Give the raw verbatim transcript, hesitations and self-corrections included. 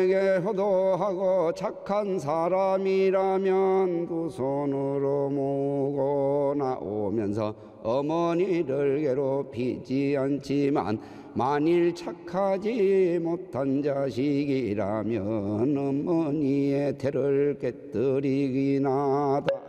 에게 효도하고 착한 사람이라면 두 손으로 모으고 나오면서 어머니를 괴롭히지 않지만 만일 착하지 못한 자식이라면 어머니의 태를 깨뜨리긴 하다.